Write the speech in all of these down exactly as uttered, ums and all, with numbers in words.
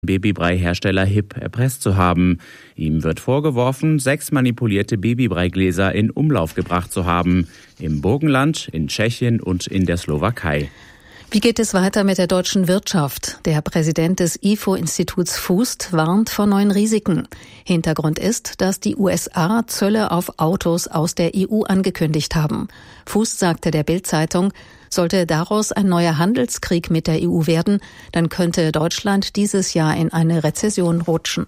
Babybrei-Hersteller Hip erpresst zu haben. Ihm wird vorgeworfen, sechs manipulierte Babybreigläser in Umlauf gebracht zu haben. Im Burgenland, in Tschechien und in der Slowakei. Wie geht es weiter mit der deutschen Wirtschaft? Der Präsident des I F O-Instituts Foust warnt vor neuen Risiken. Hintergrund ist, dass die U S A Zölle auf Autos aus der E U angekündigt haben. Foust sagte der Bild-Zeitung, sollte daraus ein neuer Handelskrieg mit der E U werden, dann könnte Deutschland dieses Jahr in eine Rezession rutschen.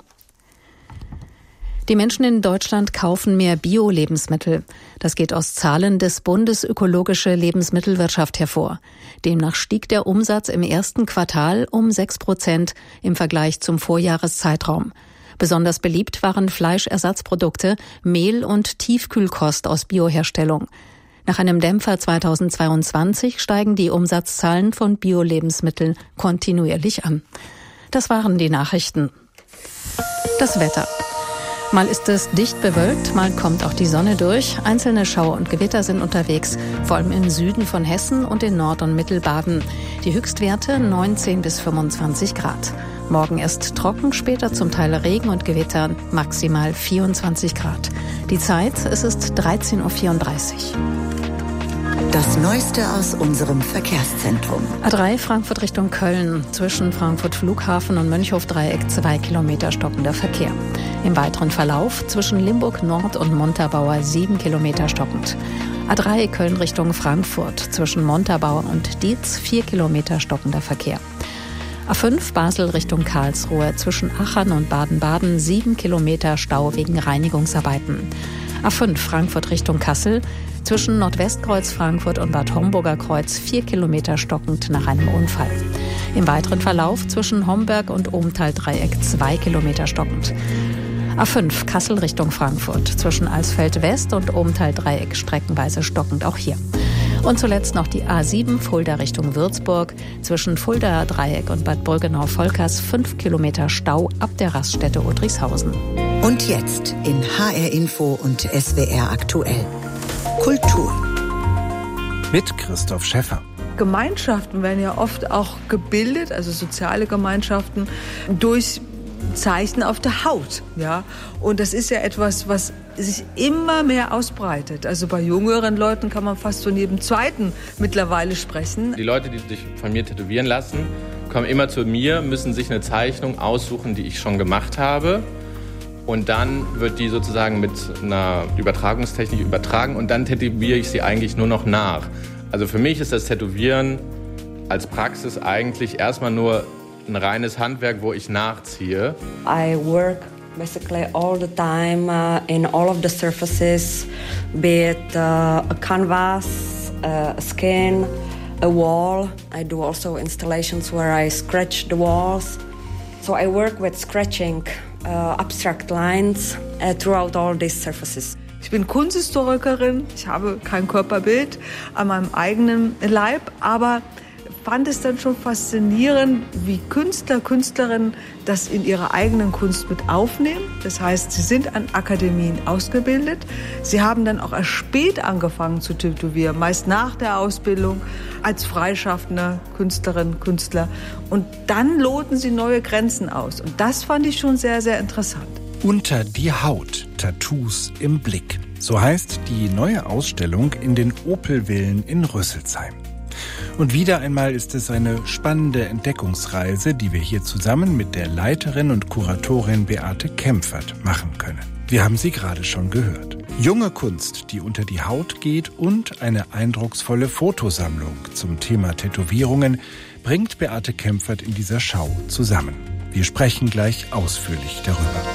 Die Menschen in Deutschland kaufen mehr Bio-Lebensmittel. Das geht aus Zahlen des Bundes Ökologische Lebensmittelwirtschaft hervor. Demnach stieg der Umsatz im ersten Quartal um sechs Prozent im Vergleich zum Vorjahreszeitraum. Besonders beliebt waren Fleischersatzprodukte, Mehl und Tiefkühlkost aus Bioherstellung. Nach einem Dämpfer zweitausendzweiundzwanzig steigen die Umsatzzahlen von Bio-Lebensmitteln kontinuierlich an. Das waren die Nachrichten. Das Wetter. Mal ist es dicht bewölkt, mal kommt auch die Sonne durch. Einzelne Schauer und Gewitter sind unterwegs, vor allem im Süden von Hessen und in Nord- und Mittelbaden. Die Höchstwerte neunzehn bis fünfundzwanzig Grad. Morgen ist trocken, später zum Teil Regen und Gewitter, maximal vierundzwanzig Grad. Die Zeit, es ist dreizehn Uhr vierunddreißig. Das Neueste aus unserem Verkehrszentrum. A drei Frankfurt Richtung Köln. Zwischen Frankfurt Flughafen und Mönchhof-Dreieck zwei Kilometer stockender Verkehr. Im weiteren Verlauf zwischen Limburg Nord und Montabaur sieben Kilometer stockend. A drei Köln Richtung Frankfurt. Zwischen Montabaur und Dietz vier Kilometer stockender Verkehr. A fünf Basel Richtung Karlsruhe. Zwischen Achern und Baden-Baden sieben Kilometer Stau wegen Reinigungsarbeiten. A fünf Frankfurt Richtung Kassel. Zwischen Nordwestkreuz Frankfurt und Bad Homburger Kreuz vier Kilometer stockend nach einem Unfall. Im weiteren Verlauf zwischen Homberg und Ohmtal-Dreieck zwei Kilometer stockend. A fünf Kassel Richtung Frankfurt. Zwischen Alsfeld West und Ohmtal-Dreieck streckenweise stockend auch hier. Und zuletzt noch die A sieben Fulda Richtung Würzburg. Zwischen Fulda Dreieck und Bad Burgenau-Volkers fünf Kilometer Stau ab der Raststätte Udrichshausen. Und jetzt in H R Info und S W R aktuell. Kultur. Mit Christoph Schäffer. Gemeinschaften werden ja oft auch gebildet, also soziale Gemeinschaften, durch Zeichen auf der Haut. Ja? Und das ist ja etwas, was sich immer mehr ausbreitet. Also bei jüngeren Leuten kann man fast von jedem Zweiten mittlerweile sprechen. Die Leute, die sich von mir tätowieren lassen, kommen immer zu mir, müssen sich eine Zeichnung aussuchen, die ich schon gemacht habe. Und dann wird die sozusagen mit einer Übertragungstechnik übertragen und dann tätowiere ich sie eigentlich nur noch nach. Also für mich ist das Tätowieren als Praxis eigentlich erstmal nur ein reines Handwerk, wo ich nachziehe. I work basically all the time uh, in all of the surfaces, be it uh, a canvas, uh, a skin, a wall. I do also installations where I scratch the walls. So I work with scratching Uh, abstract lines uh, throughout all these surfaces. Ich bin Kunsthistorikerin, ich habe kein Körperbild an meinem eigenen Leib, aber fand es dann schon faszinierend, wie Künstler, Künstlerinnen das in ihrer eigenen Kunst mit aufnehmen. Das heißt, sie sind an Akademien ausgebildet. Sie haben dann auch erst spät angefangen zu tätowieren, meist nach der Ausbildung als freischaffende Künstlerin, Künstler. Und dann loten sie neue Grenzen aus. Und das fand ich schon sehr, sehr interessant. Unter die Haut, Tattoos im Blick. So heißt die neue Ausstellung in den Opel-Villen in Rüsselsheim. Und wieder einmal ist es eine spannende Entdeckungsreise, die wir hier zusammen mit der Leiterin und Kuratorin Beate Kempfert machen können. Wir haben sie gerade schon gehört. Junge Kunst, die unter die Haut geht, und eine eindrucksvolle Fotosammlung zum Thema Tätowierungen bringt Beate Kempfert in dieser Schau zusammen. Wir sprechen gleich ausführlich darüber.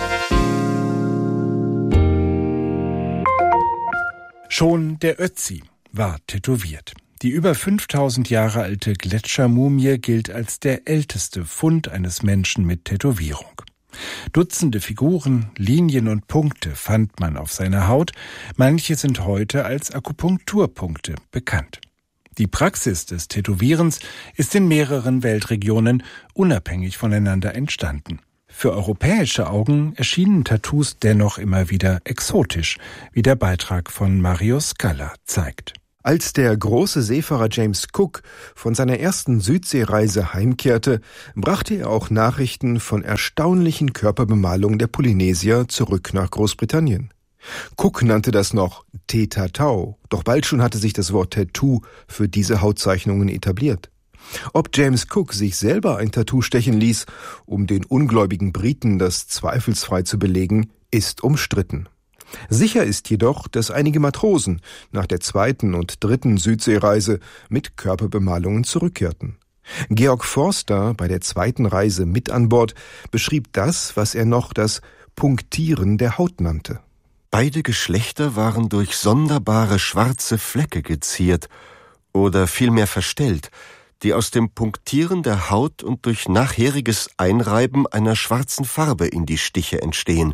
Schon der Ötzi war tätowiert. Die über fünftausend Jahre alte Gletschermumie gilt als der älteste Fund eines Menschen mit Tätowierung. Dutzende Figuren, Linien und Punkte fand man auf seiner Haut. Manche sind heute als Akupunkturpunkte bekannt. Die Praxis des Tätowierens ist in mehreren Weltregionen unabhängig voneinander entstanden. Für europäische Augen erschienen Tattoos dennoch immer wieder exotisch, wie der Beitrag von Mario Scala zeigt. Als der große Seefahrer James Cook von seiner ersten Südseereise heimkehrte, brachte er auch Nachrichten von erstaunlichen Körperbemalungen der Polynesier zurück nach Großbritannien. Cook nannte das noch Te-Tatau, doch bald schon hatte sich das Wort Tattoo für diese Hautzeichnungen etabliert. Ob James Cook sich selber ein Tattoo stechen ließ, um den ungläubigen Briten das zweifelsfrei zu belegen, ist umstritten. Sicher ist jedoch, dass einige Matrosen nach der zweiten und dritten Südseereise mit Körperbemalungen zurückkehrten. Georg Forster, bei der zweiten Reise mit an Bord, beschrieb das, was er noch das Punktieren der Haut nannte. Beide Geschlechter waren durch sonderbare schwarze Flecke geziert oder vielmehr verstellt, die aus dem Punktieren der Haut und durch nachheriges Einreiben einer schwarzen Farbe in die Stiche entstehen.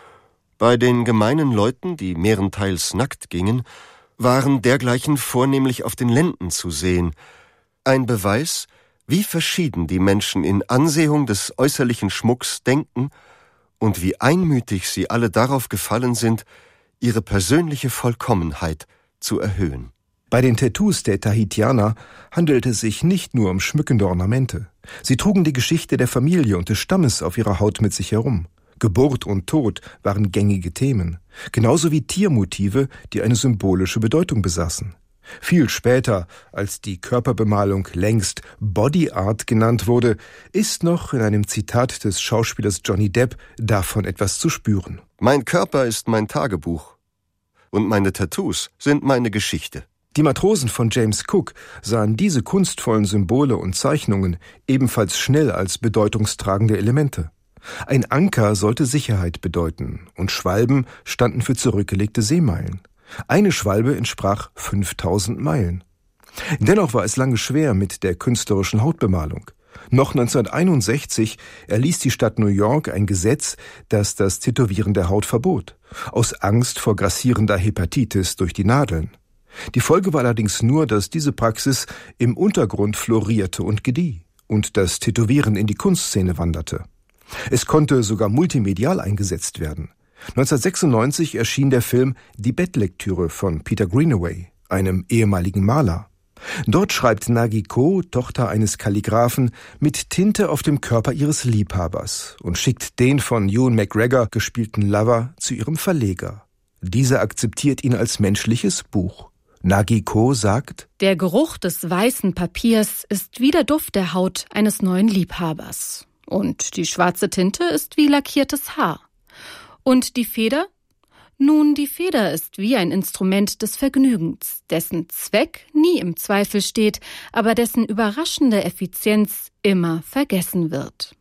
Bei den gemeinen Leuten, die mehrenteils nackt gingen, waren dergleichen vornehmlich auf den Lenden zu sehen. Ein Beweis, wie verschieden die Menschen in Ansehung des äußerlichen Schmucks denken und wie einmütig sie alle darauf gefallen sind, ihre persönliche Vollkommenheit zu erhöhen. Bei den Tattoos der Tahitianer handelte es sich nicht nur um schmückende Ornamente. Sie trugen die Geschichte der Familie und des Stammes auf ihrer Haut mit sich herum. Geburt und Tod waren gängige Themen, genauso wie Tiermotive, die eine symbolische Bedeutung besaßen. Viel später, als die Körperbemalung längst Body Art genannt wurde, ist noch in einem Zitat des Schauspielers Johnny Depp davon etwas zu spüren. Mein Körper ist mein Tagebuch und meine Tattoos sind meine Geschichte. Die Matrosen von James Cook sahen diese kunstvollen Symbole und Zeichnungen ebenfalls schnell als bedeutungstragende Elemente. Ein Anker sollte Sicherheit bedeuten und Schwalben standen für zurückgelegte Seemeilen. Eine Schwalbe entsprach fünftausend Meilen. Dennoch war es lange schwer mit der künstlerischen Hautbemalung. Noch neunzehnhunderteinundsechzig erließ die Stadt New York ein Gesetz, das das Tätowieren der Haut verbot, aus Angst vor grassierender Hepatitis durch die Nadeln. Die Folge war allerdings nur, dass diese Praxis im Untergrund florierte und gedieh und das Tätowieren in die Kunstszene wanderte. Es konnte sogar multimedial eingesetzt werden. neunzehnhundertsechsundneunzig erschien der Film Die Bettlektüre von Peter Greenaway, einem ehemaligen Maler. Dort schreibt Nagi Ko, Tochter eines Kalligraphen, mit Tinte auf dem Körper ihres Liebhabers und schickt den von Ewan McGregor gespielten Lover zu ihrem Verleger. Dieser akzeptiert ihn als menschliches Buch. Nagi Ko sagt: Der Geruch des weißen Papiers ist wie der Duft der Haut eines neuen Liebhabers. Und die schwarze Tinte ist wie lackiertes Haar. Und die Feder? Nun, die Feder ist wie ein Instrument des Vergnügens, dessen Zweck nie im Zweifel steht, aber dessen überraschende Effizienz immer vergessen wird.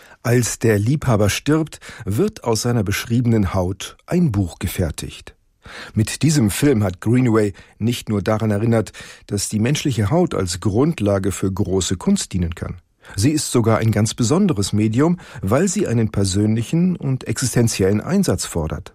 Als der Liebhaber stirbt, wird aus seiner beschriebenen Haut ein Buch gefertigt. Mit diesem Film hat Greenaway nicht nur daran erinnert, dass die menschliche Haut als Grundlage für große Kunst dienen kann. Sie ist sogar ein ganz besonderes Medium, weil sie einen persönlichen und existenziellen Einsatz fordert.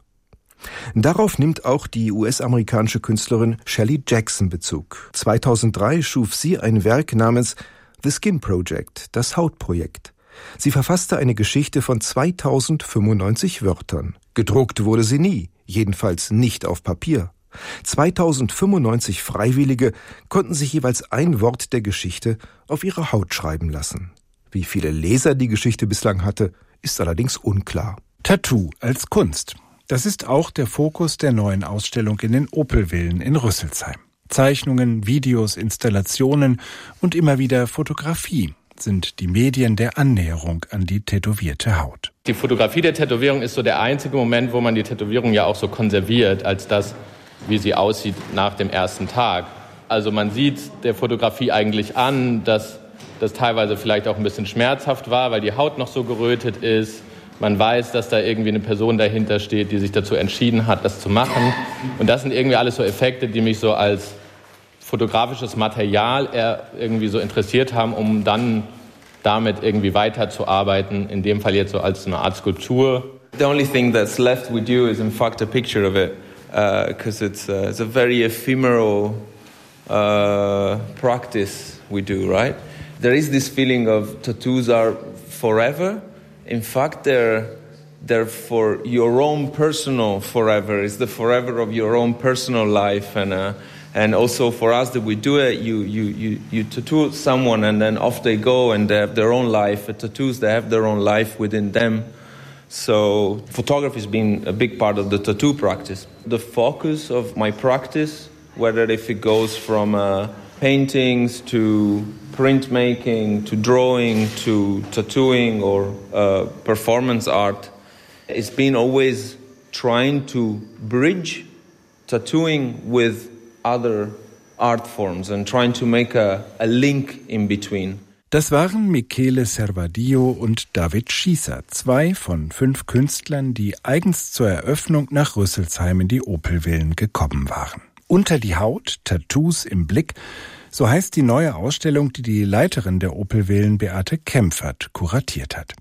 Darauf nimmt auch die U S-amerikanische Künstlerin Shelley Jackson Bezug. zweitausenddrei schuf sie ein Werk namens The Skin Project, das Hautprojekt. Sie verfasste eine Geschichte von zweitausendfünfundneunzig Wörtern. Gedruckt wurde sie nie, jedenfalls nicht auf Papier. zweitausendfünfundneunzig Freiwillige konnten sich jeweils ein Wort der Geschichte auf ihre Haut schreiben lassen. Wie viele Leser die Geschichte bislang hatte, ist allerdings unklar. Tattoo als Kunst. Das ist auch der Fokus der neuen Ausstellung in den Opel-Villen in Rüsselsheim. Zeichnungen, Videos, Installationen und immer wieder Fotografie sind die Medien der Annäherung an die tätowierte Haut. Die Fotografie der Tätowierung ist so der einzige Moment, wo man die Tätowierung ja auch so konserviert, als das, wie sie aussieht nach dem ersten Tag. Also man sieht der Fotografie eigentlich an, dass das teilweise vielleicht auch ein bisschen schmerzhaft war, weil die Haut noch so gerötet ist. Man weiß, dass da irgendwie eine Person dahinter steht, die sich dazu entschieden hat, das zu machen. Und das sind irgendwie alles so Effekte, die mich so als fotografisches Material irgendwie so interessiert haben, um dann damit irgendwie weiterzuarbeiten. In dem Fall jetzt so als eine Art Skulptur. The only thing that's left with you is in fact a picture of it, because uh, it's, uh, it's a very ephemeral uh, practice we do, right? There is this feeling of tattoos are forever. In fact, they're they're for your own personal forever. It's the forever of your own personal life, and uh, And also for us that we do it, you, you, you, you tattoo someone and then off they go and they have their own life. The tattoos, they have their own life within them. So photography has been a big part of the tattoo practice. The focus of my practice, whether if it goes from uh, paintings to printmaking to drawing to tattooing or uh, performance art, it's been always trying to bridge tattooing with other art forms and trying to make a, a link in between. Das waren Michele Servadillo und David Schießer, zwei von fünf Künstlern, die eigens zur Eröffnung nach Rüsselsheim in die Opelvillen gekommen waren. Unter die Haut, Tattoos im Blick, so heißt die neue Ausstellung, die die Leiterin der Opelvillen, Beate Kempfert, kuratiert hat.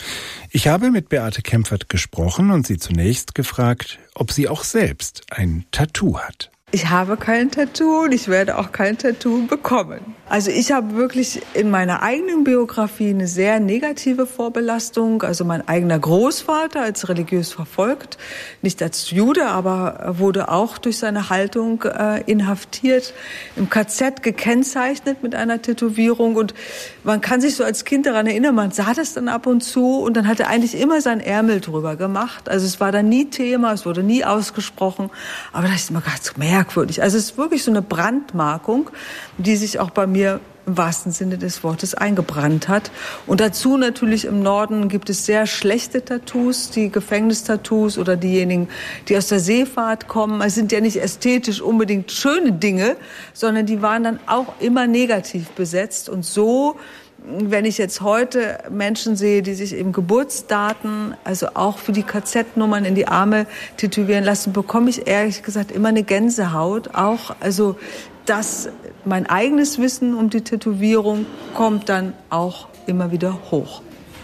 Ich habe mit Beate Kempfert gesprochen und sie zunächst gefragt, ob sie auch selbst ein Tattoo hat. Ich habe kein Tattoo und ich werde auch kein Tattoo bekommen. Also ich habe wirklich in meiner eigenen Biografie eine sehr negative Vorbelastung. Also mein eigener Großvater als religiös verfolgt, nicht als Jude, aber wurde auch durch seine Haltung äh, inhaftiert, im K Z gekennzeichnet mit einer Tätowierung. Und man kann sich so als Kind daran erinnern, man sah das dann ab und zu und dann hat er eigentlich immer sein Ärmel drüber gemacht. Also es war dann nie Thema, es wurde nie ausgesprochen, aber das ist immer ganz merkwürdig. Also es ist wirklich so eine Brandmarkung, die sich auch bei mir im wahrsten Sinne des Wortes eingebrannt hat. Und dazu natürlich im Norden gibt es sehr schlechte Tattoos, die Gefängnistattoos oder diejenigen, die aus der Seefahrt kommen. Es sind ja nicht ästhetisch unbedingt schöne Dinge, sondern die waren dann auch immer negativ besetzt. Und so, wenn ich jetzt heute Menschen sehe, die sich eben Geburtsdaten, also auch für die K Z-Nummern in die Arme tätowieren lassen, bekomme ich ehrlich gesagt immer eine Gänsehaut. Auch, also, dass mein eigenes Wissen um die Tätowierung kommt dann auch immer wieder hoch.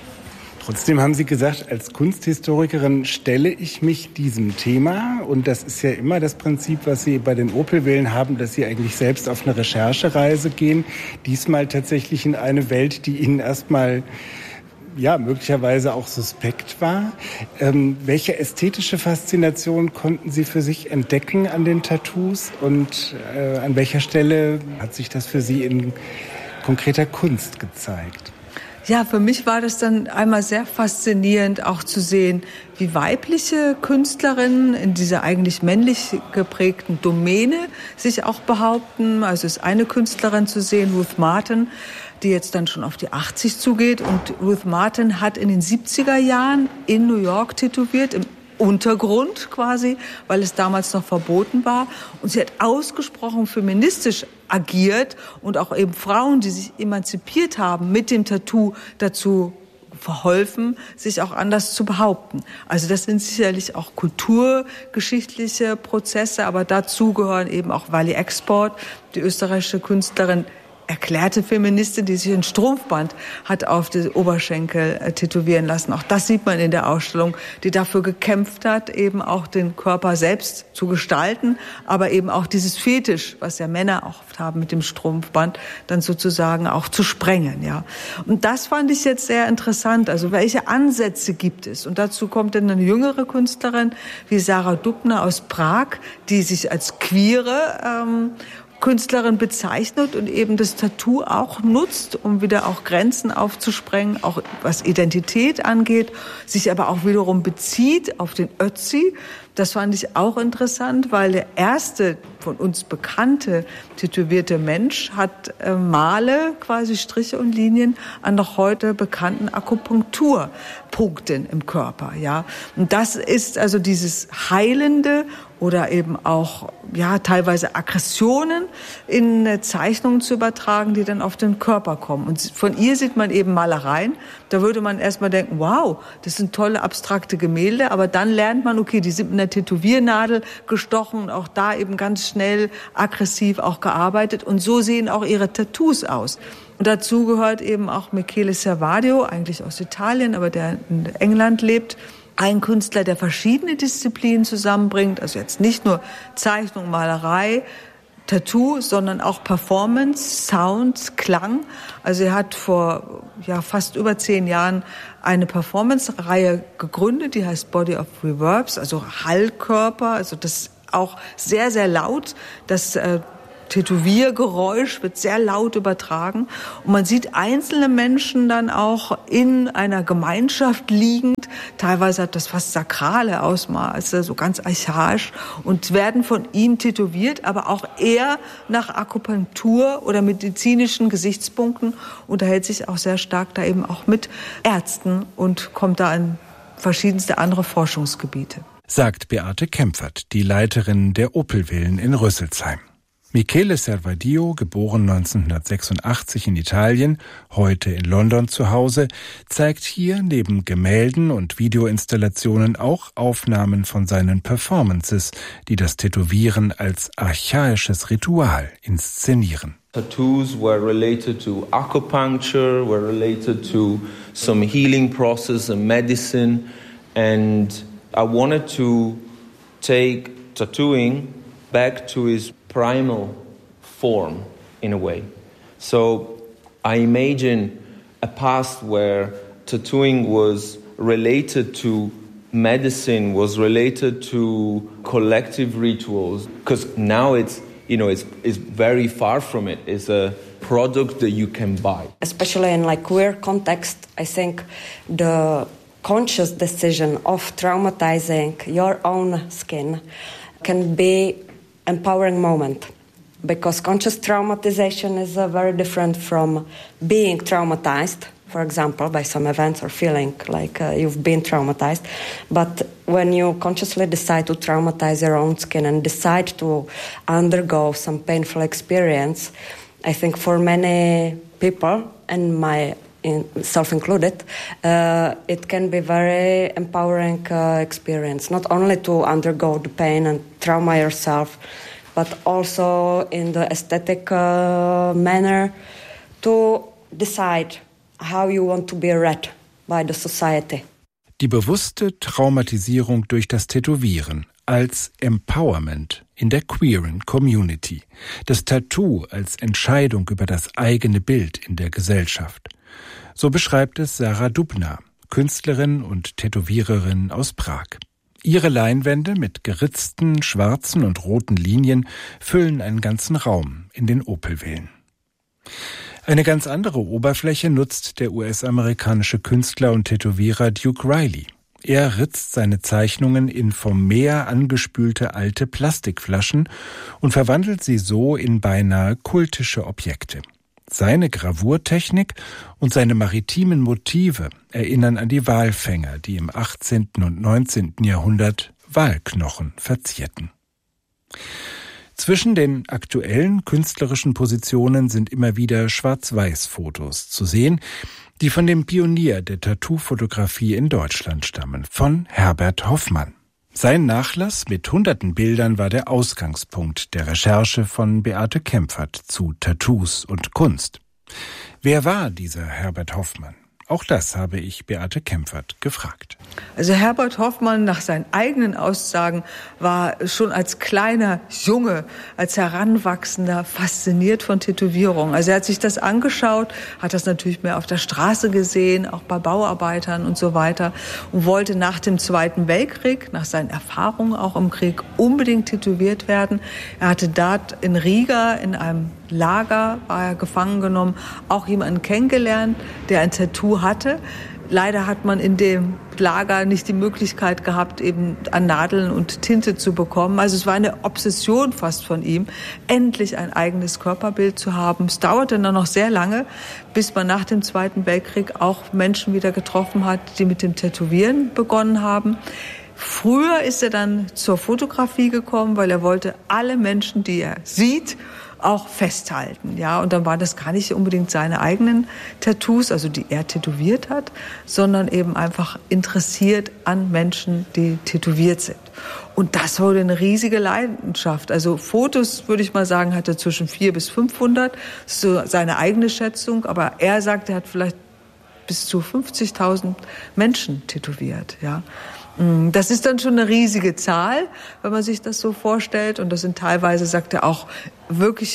Trotzdem haben Sie gesagt, als Kunsthistorikerin stelle ich mich diesem Thema. Und das ist ja immer das Prinzip, was Sie bei den Opelvillen haben, dass Sie eigentlich selbst auf eine Recherchereise gehen. Diesmal tatsächlich in eine Welt, die Ihnen erstmal ja, möglicherweise auch suspekt war. Ähm, welche ästhetische Faszination konnten Sie für sich entdecken an den Tattoos und äh, an welcher Stelle hat sich das für Sie in konkreter Kunst gezeigt? Ja, für mich war das dann einmal sehr faszinierend, auch zu sehen, wie weibliche Künstlerinnen in dieser eigentlich männlich geprägten Domäne sich auch behaupten. Also es ist eine Künstlerin zu sehen, Ruth Martin, die jetzt dann schon auf die achtzig zugeht. Und Ruth Martin hat in den siebziger Jahren in New York tätowiert, im Untergrund quasi, weil es damals noch verboten war. Und sie hat ausgesprochen feministisch agiert und auch eben Frauen, die sich emanzipiert haben, mit dem Tattoo dazu verholfen, sich auch anders zu behaupten. Also das sind sicherlich auch kulturgeschichtliche Prozesse, aber dazu gehören eben auch Wally Export, die österreichische Künstlerin, erklärte Feministin, die sich ein Strumpfband hat auf die Oberschenkel äh, tätowieren lassen. Auch das sieht man in der Ausstellung, die dafür gekämpft hat, eben auch den Körper selbst zu gestalten, aber eben auch dieses Fetisch, was ja Männer oft haben mit dem Strumpfband, dann sozusagen auch zu sprengen, ja. Und das fand ich jetzt sehr interessant. Also welche Ansätze gibt es? Und dazu kommt dann eine jüngere Künstlerin wie Sarah Dubner aus Prag, die sich als queere ähm, Künstlerin bezeichnet und eben das Tattoo auch nutzt, um wieder auch Grenzen aufzusprengen, auch was Identität angeht, sich aber auch wiederum bezieht auf den Ötzi. Das fand ich auch interessant, weil der erste von uns bekannte tätowierte Mensch hat äh, Male, quasi Striche und Linien an noch heute bekannten Akupunkturpunkten im Körper, ja. Und das ist also dieses Heilende oder eben auch, ja, teilweise Aggressionen in Zeichnungen zu übertragen, die dann auf den Körper kommen. Und von ihr sieht man eben Malereien. Da würde man erstmal denken, wow, das sind tolle abstrakte Gemälde, aber dann lernt man, okay, die sind mit einer Tätowiernadel gestochen und auch da eben ganz schnell aggressiv auch gearbeitet. Und so sehen auch ihre Tattoos aus. Und dazu gehört eben auch Michele Servadillo, eigentlich aus Italien, aber der in England lebt. Ein Künstler, der verschiedene Disziplinen zusammenbringt, also jetzt nicht nur Zeichnung, Malerei, Tattoo, sondern auch Performance, Sound, Klang. Also er hat vor ja fast über zehn Jahren eine Performance-Reihe gegründet, die heißt Body of Reverbs, also Hallkörper, also das auch sehr, sehr laut, das äh, Tätowiergeräusch wird sehr laut übertragen. Und man sieht einzelne Menschen dann auch in einer Gemeinschaft liegend. Teilweise hat das fast sakrale Ausmaße, so ganz archaisch, und werden von ihm tätowiert, aber auch er nach Akupunktur oder medizinischen Gesichtspunkten unterhält sich auch sehr stark da eben auch mit Ärzten und kommt da an verschiedenste andere Forschungsgebiete. Sagt Beate Kempfert, die Leiterin der Opel-Villen in Rüsselsheim. Michele Servadio, geboren neunzehnhundertsechsundachtzig in Italien, heute in London zu Hause, zeigt hier neben Gemälden und Videoinstallationen auch Aufnahmen von seinen Performances, die das Tätowieren als archaisches Ritual inszenieren. Tattoos were related to acupuncture, were related to some healing process and medicine, and I wanted to take tattooing back to its primal form in a way. So I imagine a past where tattooing was related to medicine, was related to collective rituals, because now it's, you know, it's, it's very far from it. It's a product that you can buy. Especially in like queer context, I think the conscious decision of traumatizing your own skin can be empowering moment, because conscious traumatization is uh, very different from being traumatized, for example, by some events or feeling like uh, you've been traumatized. But when you consciously decide to traumatize your own skin and decide to undergo some painful experience, I think for many people, and my in self included, uh, it can be very empowering uh, experience, not only to undergo the pain and trauma yourself, but also in the aesthetic uh, manner to decide how you want to be read by the society. Die bewusste Traumatisierung durch das Tätowieren als Empowerment in der queeren Community. Das Tattoo als Entscheidung über das eigene Bild in der Gesellschaft. So beschreibt es Sarah Dubna, Künstlerin und Tätowiererin aus Prag. Ihre Leinwände mit geritzten schwarzen und roten Linien füllen einen ganzen Raum in den Opel-Villen. Eine ganz andere Oberfläche nutzt der U S-amerikanische Künstler und Tätowierer Duke Riley. Er ritzt seine Zeichnungen in vom Meer angespülte alte Plastikflaschen und verwandelt sie so in beinahe kultische Objekte. Seine Gravurtechnik und seine maritimen Motive erinnern an die Walfänger, die im achtzehnten und neunzehnten Jahrhundert Walknochen verzierten. Zwischen den aktuellen künstlerischen Positionen sind immer wieder Schwarz-Weiß-Fotos zu sehen, die von dem Pionier der Tattoo-Fotografie in Deutschland stammen, von Herbert Hoffmann. Sein Nachlass mit hunderten Bildern war der Ausgangspunkt der Recherche von Beate Kempfert zu Tattoos und Kunst. Wer war dieser Herbert Hoffmann? Auch das habe ich Beate Kempfert gefragt. Also Herbert Hoffmann, nach seinen eigenen Aussagen, war schon als kleiner Junge, als Heranwachsender fasziniert von Tätowierungen. Also er hat sich das angeschaut, hat das natürlich mehr auf der Straße gesehen, auch bei Bauarbeitern und so weiter, und wollte nach dem Zweiten Weltkrieg, nach seinen Erfahrungen auch im Krieg, unbedingt tätowiert werden. Er hatte dort in Riga in einem Lager, war er gefangen genommen, auch jemanden kennengelernt, der ein Tattoo hatte. Leider hat man in dem Lager nicht die Möglichkeit gehabt, eben an Nadeln und Tinte zu bekommen. Also es war eine Obsession fast von ihm, endlich ein eigenes Körperbild zu haben. Es dauerte dann noch sehr lange, bis man nach dem Zweiten Weltkrieg auch Menschen wieder getroffen hat, die mit dem Tätowieren begonnen haben. Früher ist er dann zur Fotografie gekommen, weil er wollte alle Menschen, die er sieht, auch festhalten, ja, und dann war das gar nicht unbedingt seine eigenen Tattoos, also die er tätowiert hat, sondern eben einfach interessiert an Menschen, die tätowiert sind. Und das wurde eine riesige Leidenschaft. Also Fotos, würde ich mal sagen, hat er zwischen vierhundert bis fünfhundert, das ist so seine eigene Schätzung, aber er sagt, er hat vielleicht bis zu fünfzigtausend Menschen tätowiert, ja. Das ist dann schon eine riesige Zahl, wenn man sich das so vorstellt. Und das sind teilweise, sagt er, auch wirklich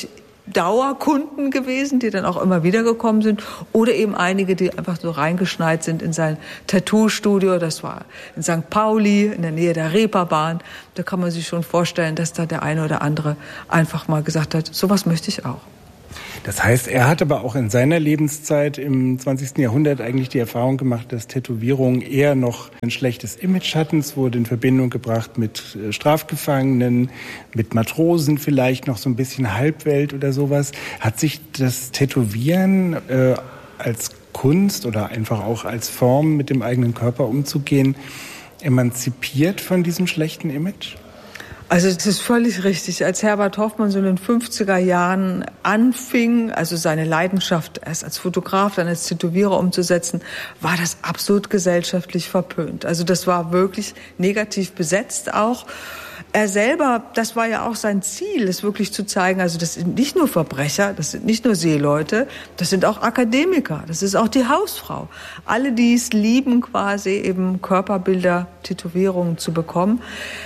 Dauerkunden gewesen, die dann auch immer wieder gekommen sind, oder eben einige, die einfach so reingeschneit sind in sein Tattoo-Studio. Das war in Sankt Pauli, in der Nähe der Reeperbahn. Da kann man sich schon vorstellen, dass da der eine oder andere einfach mal gesagt hat, sowas möchte ich auch. Das heißt, er hat aber auch in seiner Lebenszeit im zwanzigsten Jahrhundert eigentlich die Erfahrung gemacht, dass Tätowierungen eher noch ein schlechtes Image hatten. Es wurde in Verbindung gebracht mit Strafgefangenen, mit Matrosen vielleicht noch so ein bisschen Halbwelt oder sowas. Hat sich das Tätowieren äh, als Kunst oder einfach auch als Form, mit dem eigenen Körper umzugehen, emanzipiert von diesem schlechten Image? Also es ist völlig richtig. Als Herbert Hoffmann so in den fünfziger Jahren anfing, also seine Leidenschaft erst als Fotograf, dann als Tätowierer umzusetzen, war das absolut gesellschaftlich verpönt. Also das war wirklich negativ besetzt auch. Er selber, das war ja auch sein Ziel, es wirklich zu zeigen, also das sind nicht nur Verbrecher, das sind nicht nur Seeleute, das sind auch Akademiker, das ist auch die Hausfrau. Alle, die es lieben, quasi eben Körperbilder, Tätowierungen zu bekommen.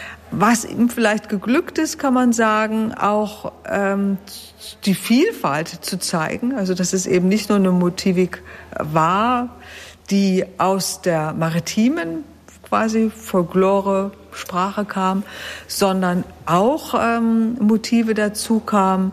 Was ihm vielleicht geglückt ist, kann man sagen, auch ähm, die Vielfalt zu zeigen. Also dass es eben nicht nur eine Motivik war, die aus der maritimen quasi Folklore Sprache kam, sondern auch ähm, Motive dazu kamen,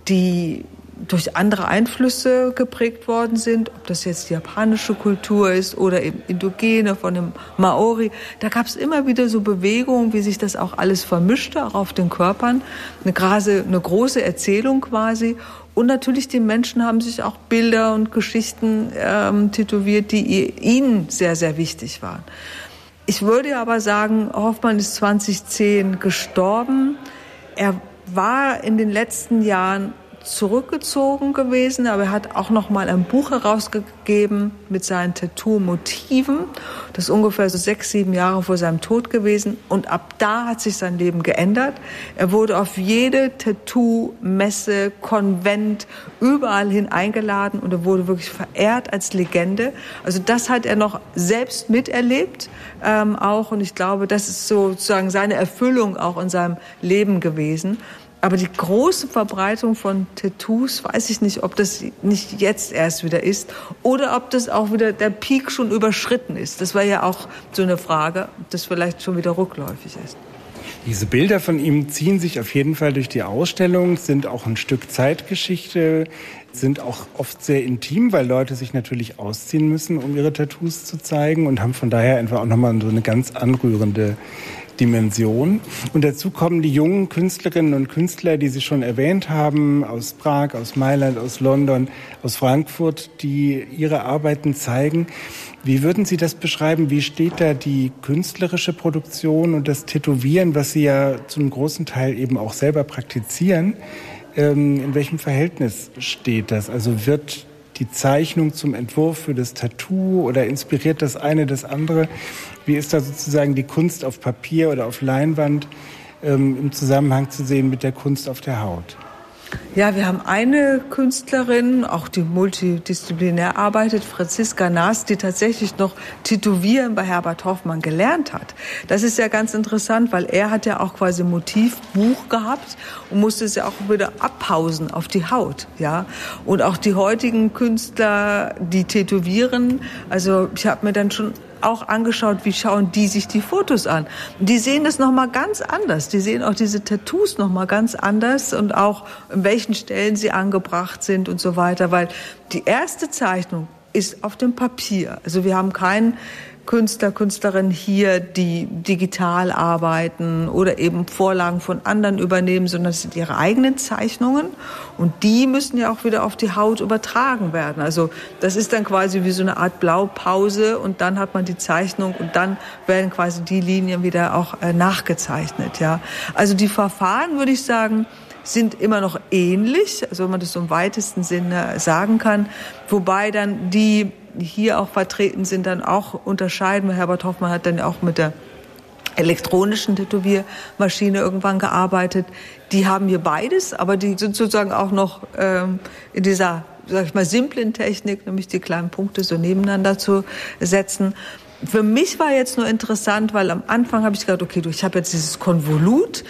die durch andere Einflüsse geprägt worden sind, ob das jetzt die japanische Kultur ist oder eben Indogene von dem Maori. Da gab es immer wieder so Bewegungen, wie sich das auch alles vermischte, auch auf den Körpern. Eine, grase, eine große Erzählung quasi. Und natürlich die Menschen haben sich auch Bilder und Geschichten ähm, tätowiert, die ihnen sehr, sehr wichtig waren. Ich würde aber sagen, Hoffmann ist zweitausendzehn gestorben. Er war in den letzten Jahren zurückgezogen gewesen, aber er hat auch noch mal ein Buch herausgegeben mit seinen Tattoo-Motiven. Das ist ungefähr so sechs, sieben Jahre vor seinem Tod gewesen. Und ab da hat sich sein Leben geändert. Er wurde auf jede Tattoo-Messe, Konvent, überall hin eingeladen und er wurde wirklich verehrt als Legende. Also das hat er noch selbst miterlebt ähm, auch. Und ich glaube, das ist sozusagen seine Erfüllung auch in seinem Leben gewesen. Aber die große Verbreitung von Tattoos, weiß ich nicht, ob das nicht jetzt erst wieder ist oder ob das auch wieder der Peak schon überschritten ist. Das war ja auch so eine Frage, ob das vielleicht schon wieder rückläufig ist. Diese Bilder von ihm ziehen sich auf jeden Fall durch die Ausstellung, sind auch ein Stück Zeitgeschichte, sind auch oft sehr intim, weil Leute sich natürlich ausziehen müssen, um ihre Tattoos zu zeigen und haben von daher einfach auch nochmal so eine ganz anrührende Dimension. Und dazu kommen die jungen Künstlerinnen und Künstler, die Sie schon erwähnt haben, aus Prag, aus Mailand, aus London, aus Frankfurt, die ihre Arbeiten zeigen. Wie würden Sie das beschreiben? Wie steht da die künstlerische Produktion und das Tätowieren, was Sie ja zu einem großen Teil eben auch selber praktizieren? Ähm, in welchem Verhältnis steht das? Also wird die Zeichnung zum Entwurf für das Tattoo oder inspiriert das eine das andere? Wie ist da sozusagen die Kunst auf Papier oder auf Leinwand ähm, im Zusammenhang zu sehen mit der Kunst auf der Haut? Ja, wir haben eine Künstlerin, auch die multidisziplinär arbeitet, Franziska Naas, die tatsächlich noch Tätowieren bei Herbert Hoffmann gelernt hat. Das ist ja ganz interessant, weil er hat ja auch quasi ein Motivbuch gehabt und musste es ja auch wieder abpausen auf die Haut, ja. Und auch die heutigen Künstler, die tätowieren, also ich habe mir dann schon auch angeschaut, wie schauen die sich die Fotos an. Die sehen das noch mal ganz anders. Die sehen auch diese Tattoos noch mal ganz anders und auch in welchen Stellen sie angebracht sind und so weiter, weil die erste Zeichnung ist auf dem Papier. Also wir haben keinen Künstler, Künstlerinnen hier, die digital arbeiten oder eben Vorlagen von anderen übernehmen, sondern es sind ihre eigenen Zeichnungen und die müssen ja auch wieder auf die Haut übertragen werden. Also das ist dann quasi wie so eine Art Blaupause und dann hat man die Zeichnung und dann werden quasi die Linien wieder auch äh, nachgezeichnet. Ja, also die Verfahren, würde ich sagen, sind immer noch ähnlich, also wenn man das so im weitesten Sinne sagen kann, wobei dann die die hier auch vertreten sind, dann auch unterscheiden. Herbert Hoffmann hat dann auch mit der elektronischen Tätowiermaschine irgendwann gearbeitet. Die haben hier beides, aber die sind sozusagen auch noch ähm, in dieser, sag ich mal, simplen Technik, nämlich die kleinen Punkte so nebeneinander zu setzen. Für mich war jetzt nur interessant, weil am Anfang habe ich gedacht, okay, du, ich habe jetzt dieses Konvolut,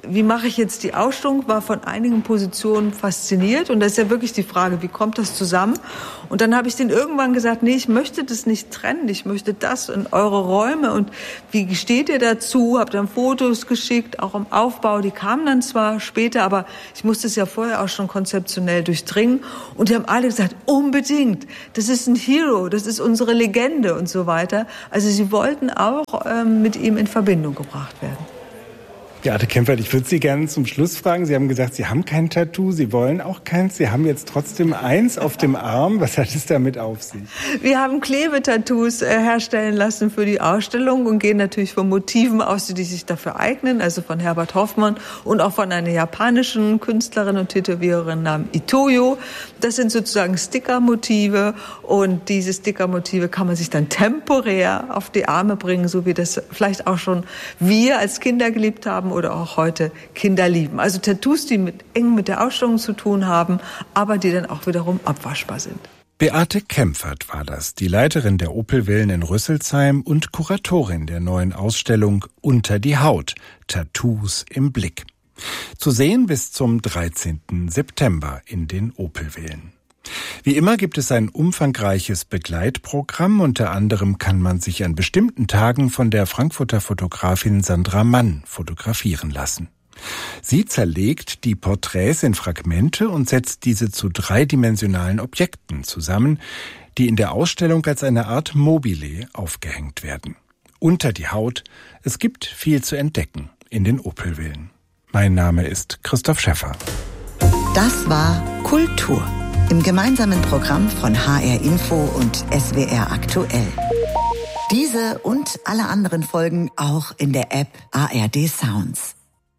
wie mache ich jetzt die Ausstellung, war von einigen Positionen fasziniert. Und das ist ja wirklich die Frage, wie kommt das zusammen? Und dann habe ich denen irgendwann gesagt, nee, ich möchte das nicht trennen, ich möchte das in eure Räume. Und wie steht ihr dazu? Habe dann Fotos geschickt, auch im Aufbau. Die kamen dann zwar später, aber ich musste es ja vorher auch schon konzeptionell durchdringen. Und die haben alle gesagt, unbedingt, das ist ein Hero, das ist unsere Legende und so weiter. Also sie wollten auch ähm, mit ihm in Verbindung gebracht werden. Beate Kempfert, ich würde Sie gerne zum Schluss fragen. Sie haben gesagt, Sie haben kein Tattoo, Sie wollen auch keins. Sie haben jetzt trotzdem eins auf dem Arm. Was hat es damit auf sich? Wir haben Klebetattoos äh, herstellen lassen für die Ausstellung und gehen natürlich von Motiven aus, die sich dafür eignen. Also von Herbert Hoffmann und auch von einer japanischen Künstlerin und Tätowiererin namens Itoyo. Das sind sozusagen Stickermotive. Und diese Stickermotive kann man sich dann temporär auf die Arme bringen, so wie das vielleicht auch schon wir als Kinder geliebt haben oder auch heute Kinder lieben. Also Tattoos, die mit, eng mit der Ausstellung zu tun haben, aber die dann auch wiederum abwaschbar sind. Beate Kempfert war das, die Leiterin der Opel-Villen in Rüsselsheim und Kuratorin der neuen Ausstellung Unter die Haut, Tattoos im Blick. Zu sehen bis zum dreizehnten September in den Opel-Villen. Wie immer gibt es ein umfangreiches Begleitprogramm. Unter anderem kann man sich an bestimmten Tagen von der Frankfurter Fotografin Sandra Mann fotografieren lassen. Sie zerlegt die Porträts in Fragmente und setzt diese zu dreidimensionalen Objekten zusammen, die in der Ausstellung als eine Art Mobile aufgehängt werden. Unter die Haut, es gibt viel zu entdecken in den Opel-Villen. Mein Name ist Christoph Schäffer. Das war Kultur im gemeinsamen Programm von H R Info und S W R Aktuell. Diese und alle anderen Folgen auch in der App A R D Sounds.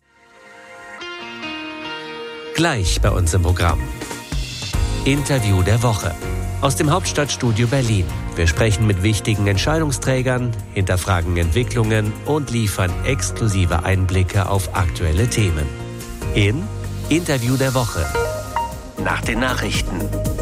Gleich bei uns im Programm. Interview der Woche. Aus dem Hauptstadtstudio Berlin. Wir sprechen mit wichtigen Entscheidungsträgern, hinterfragen Entwicklungen und liefern exklusive Einblicke auf aktuelle Themen. In Interview der Woche. Nach den Nachrichten.